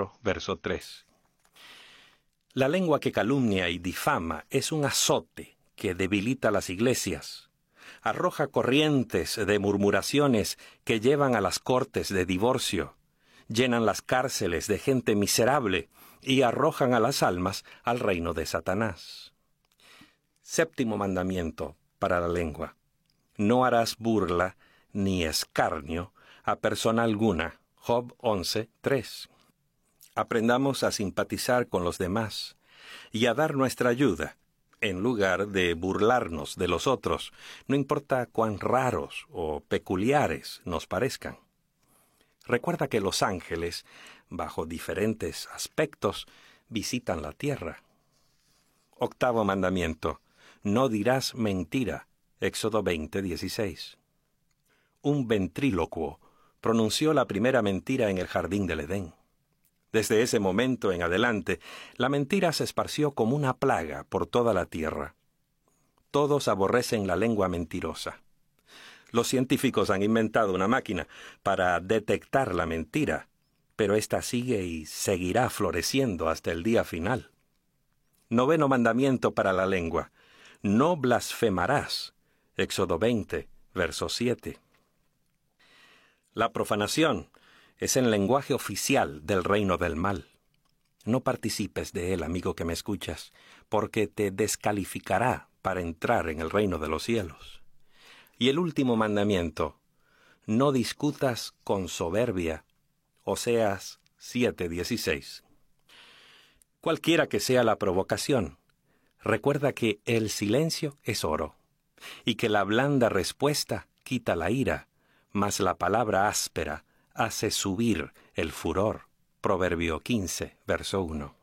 4, verso 3. La lengua que calumnia y difama es un azote que debilita las iglesias. Arroja corrientes de murmuraciones que llevan a las cortes de divorcio, llenan las cárceles de gente miserable y arrojan a las almas al reino de Satanás. Séptimo mandamiento para la lengua. No harás burla ni escarnio a persona alguna. Job 11, 3. Aprendamos a simpatizar con los demás y a dar nuestra ayuda, en lugar de burlarnos de los otros, no importa cuán raros o peculiares nos parezcan. Recuerda que los ángeles, bajo diferentes aspectos, visitan la tierra. Octavo mandamiento. No dirás mentira. Éxodo 20, 16. Un ventrílocuo pronunció la primera mentira en el jardín del Edén. Desde ese momento en adelante, la mentira se esparció como una plaga por toda la tierra. Todos aborrecen la lengua mentirosa. Los científicos han inventado una máquina para detectar la mentira, pero ésta sigue y seguirá floreciendo hasta el día final. Noveno mandamiento para la lengua. No blasfemarás. Éxodo 20, verso 7. La profanación es el lenguaje oficial del reino del mal. No participes de él, amigo que me escuchas, porque te descalificará para entrar en el reino de los cielos. Y el último mandamiento, no discutas con soberbia. Oseas 7:16. Cualquiera que sea la provocación, recuerda que el silencio es oro, y que la blanda respuesta quita la ira, mas la palabra áspera hace subir el furor. Proverbio 15, verso 1.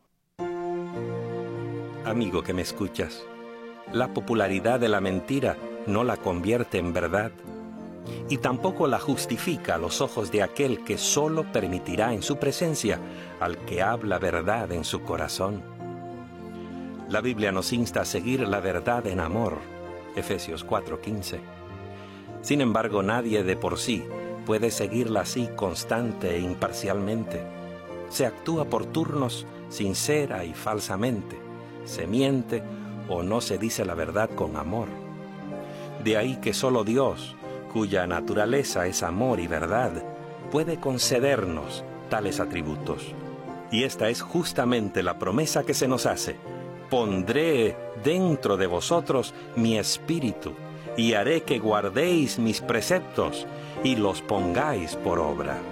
Amigo que me escuchas, la popularidad de la mentira no la convierte en verdad, y tampoco la justifica a los ojos de aquel que solo permitirá en su presencia al que habla verdad en su corazón. La Biblia nos insta a seguir la verdad en amor. Efesios 4:15. Sin embargo, nadie de por sí puede seguirla así constante e imparcialmente. Se actúa por turnos, sincera y falsamente. Se miente o no se dice la verdad con amor. De ahí que solo Dios, cuya naturaleza es amor y verdad, puede concedernos tales atributos. Y esta es justamente la promesa que se nos hace. Pondré dentro de vosotros mi espíritu, y haré que guardéis mis preceptos y los pongáis por obra.